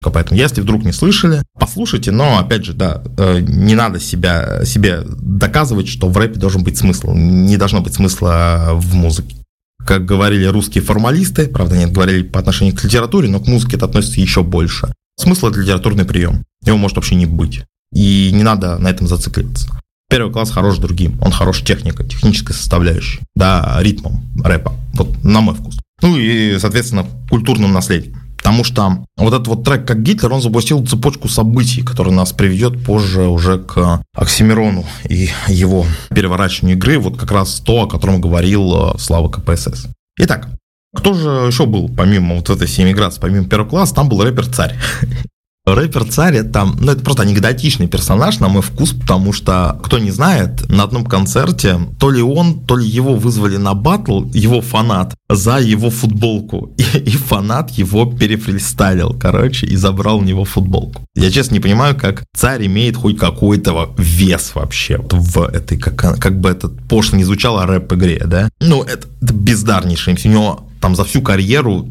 Поэтому, если вдруг не слышали, послушайте, но, опять же, да, не надо себе доказывать, что в рэпе должен быть смысл. Не должно быть смысла в музыке. Как говорили русские формалисты, правда, нет, говорили по отношению к литературе, но к музыке это относится еще больше. Смысл – это литературный прием. Его может вообще не быть. И не надо на этом зацикливаться. Первый класс хорош другим. Он хорош технической составляющей, да, ритмом рэпа. Вот на мой вкус. Ну и, соответственно, культурным наследием. Потому что вот этот вот трек «Как Гитлер», он запустил цепочку событий, которая нас приведет позже уже к Оксимирону и его переворачиванию игры, вот как раз то, о котором говорил Слава КПСС. Итак, кто же еще был, помимо вот этой всей миграции, помимо первого класса, там был рэпер Царь. Рэпер Царь это просто анекдотичный персонаж, на мой вкус, потому что, кто не знает, на одном концерте то ли его вызвали на баттл, его фанат, за его футболку, и фанат его перефристайлил, и забрал у него футболку. Я честно не понимаю, как Царь имеет хоть какой-то вес вообще в этой, как бы это пошло не звучало, рэп-игре, да? Это бездарнейший, у него там за всю карьеру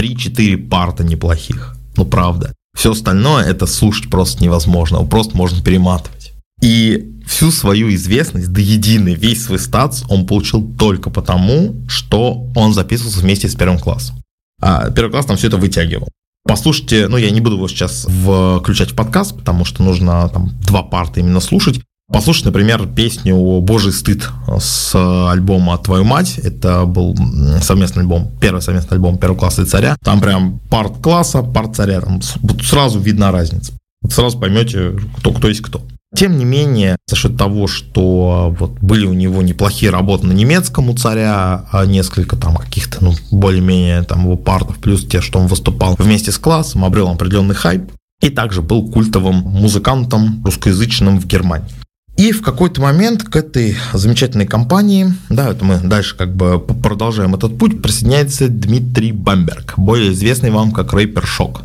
3-4 парта неплохих, правда. Все остальное это слушать просто невозможно, просто можно перематывать. И всю свою известность до единой, весь свой статус он получил только потому, что он записывался вместе с первым классом. А первый класс там все это вытягивал. Послушайте, я не буду его сейчас включать в подкаст, потому что нужно там 2 парта именно слушать. Послушать, например, песню «Божий стыд» с альбома «Твою мать». Это был совместный альбом, первый совместный альбом первого класса и Царя. Там прям парт класса, парт Царя. Там сразу видна разница. Сразу поймете, кто есть кто. Тем не менее, за счет того, что были у него неплохие работы на немецком у Царя, несколько там каких-то, более-менее там его партов, плюс те, что он выступал вместе с классом, обрел определенный хайп. И также был культовым музыкантом русскоязычным в Германии. И в какой-то момент к этой замечательной компании, да, это мы дальше продолжаем этот путь, присоединяется Дмитрий Бамберг, более известный вам как рэпер Шок.